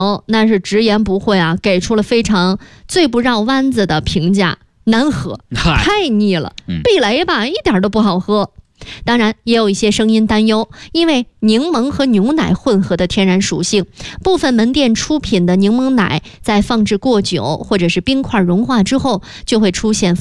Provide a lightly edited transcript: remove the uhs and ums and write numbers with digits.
那是直言不讳啊，给出了非常最不绕弯子的评价：难喝，太腻了，避雷吧，一点都不好喝。当然也有一些声音担忧，因为柠檬和牛奶混合的天然属性，部分门店出品的柠檬奶在放置过久或者是冰块融化之后，就会出现